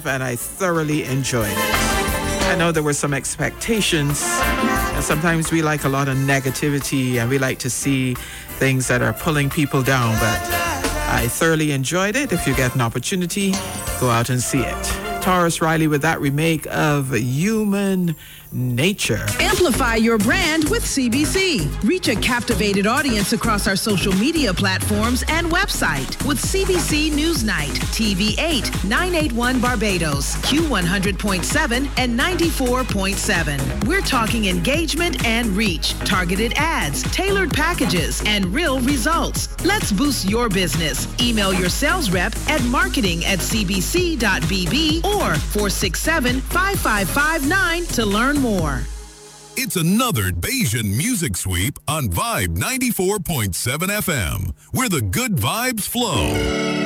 of, and I thoroughly enjoyed it. I know there were some expectations, and sometimes we like a lot of negativity, and we like to see things that are pulling people down, but I thoroughly enjoyed it. If you get an opportunity, go out and see it. Taurus Riley with that remake of Human Nature. Amplify your brand with CBC. Reach a captivated audience across our social media platforms and website with CBC Newsnight, TV8, 981 Barbados, Q100.7 and 94.7. We're talking engagement and reach, targeted ads, tailored packages, and real results. Let's boost your business. Email your sales rep at marketing@cbc.bb or 467-5559 to learn more. It's another Bayesian music sweep on Vibe 94.7 FM, where the good vibes flow.